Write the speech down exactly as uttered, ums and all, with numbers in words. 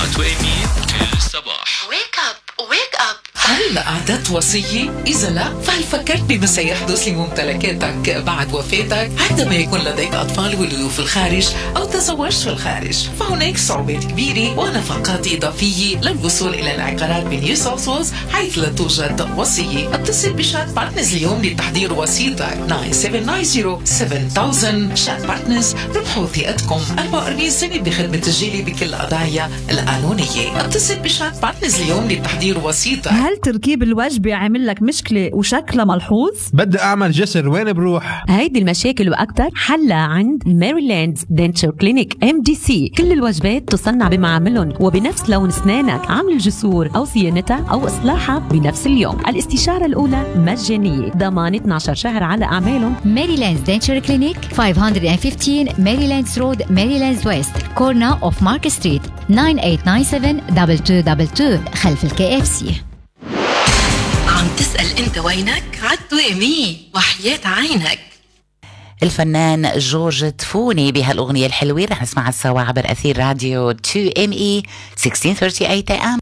وإيمي كل صباح. Wake up, wake up. هل أعددت وصية؟ إذا لا، فهل فكرت بما سيحدث لممتلكاتك بعد وفاتك عندما يكون لديك أطفال ولدوا في الخارج أو تزوجت في الخارج؟ فهناك صعوبات كبيرة ونفقات إضافية للوصول إلى العقارات بنيو ساوث ويلز حيث لا توجد وصية. اتصل بشات بارتنرز اليوم لتحضير وصيتك تسعة سبعة تسعة صفر سبعة ألف. شات بارتنرز ربحوا ثقتكم أربعة وأربعين سنة بخدمة تسجيلي بكل القضايا القانونية. اتصل بشات بارتنرز اليوم لتحضير وصيتك. هل تركيب الوجبة عامل لك مشكلة وشكلها ملحوظ؟ بدي أعمل جسر، وين بروح؟ هيدي المشاكل وأكتر حلها عند ميريلاند دنتشر كلينيك ام دي سي. كل الوجبات تصنع بمعاملهم وبنفس لون أسنانك. عمل الجسور أو صيانتها أو إصلاحها بنفس اليوم. الاستشارة الأولى مجانية، ضمان اثنا عشر شهر على أعمالهم. ميريلاند دنتشر كلينيك خمسمية وخمستاشر ميريلاندز رود، ميريلاندز ويست، كورنا اوف مارك ستريت، تسعة ثمانية تسعة سبعة اثنين اثنين اثنين خلف الكي اف سي. عم تسأل انت وينك؟ عدو إيمي وحياة عينك. الفنان جورج تفوني بهالأغنية الحلوة رح نسمعها سوا عبر أثير راديو تو إم إي ستة عشر ثلاثين إيه إم.